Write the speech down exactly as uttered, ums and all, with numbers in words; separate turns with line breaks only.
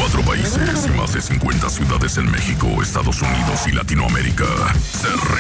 Cuatro países y más de cincuenta ciudades en México, Estados Unidos y Latinoamérica. Se